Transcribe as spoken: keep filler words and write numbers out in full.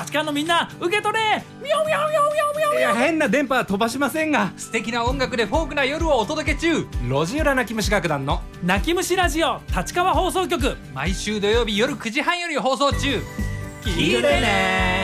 立川のみんな受け取れ。ミョミョミョミョミョミョ。 いや、変な電波は飛ばしませんが、 素敵な音楽でフォークな夜をお届け中。 路地裏泣き虫楽団の泣き虫ラジオ立川放送局、 毎週土曜日夜くじはんより放送中。 聞いてね。